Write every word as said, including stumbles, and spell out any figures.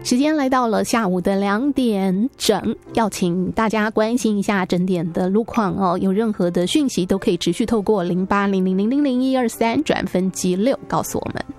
时间来到了下午的两点整，要请大家关心一下整点的路况哦。有任何的讯息都可以持续透过零八零零零零零一二三转分机六告诉我们。